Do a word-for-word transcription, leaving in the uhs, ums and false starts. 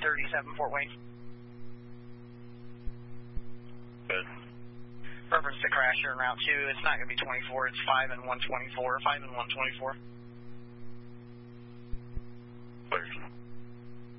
thirty-seven, Fort Wayne. Good. Reference to crash here in Route two. It's not going to be twenty-four. It's five and one twenty-four. five and one twenty-four. Clear.